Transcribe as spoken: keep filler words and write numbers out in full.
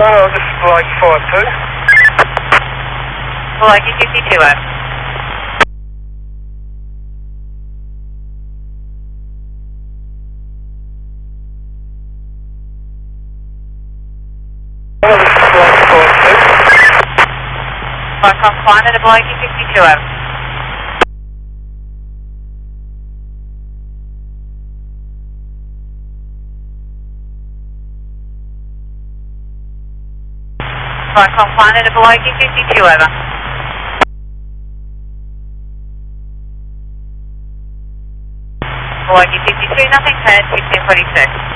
Hello, this is Blake four two. Blake fifty-two, over. Hello, this is Blake four two. Blake on climb at a Blake fifty-two, over. Blake on climb at a Blake fifty-two, over. Blake fifty-two, nothing heard, fifteen forty-six.